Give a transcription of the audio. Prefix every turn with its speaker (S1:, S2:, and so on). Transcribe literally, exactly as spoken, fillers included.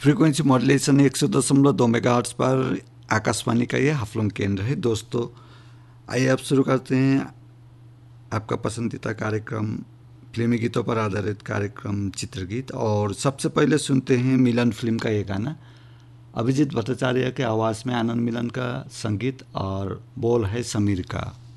S1: Frequency modulation एक सौ दशमलव दो मेगाहर्ट्ज पर आकाशवाणी का ये हाफलों केंद्र है। दोस्तों आइए अब शुरू करते हैं आपका पसंदीदा कार्यक्रम फिल्मी गीतों पर आधारित कार्यक्रम चित्रगीत। और सबसे पहले सुनते हैं मिलन फिल्म का ये गाना। अभिजीत भट्टाचार्य के आवाज़ में आनंद मिलन का संगीत और बोल है समीर का।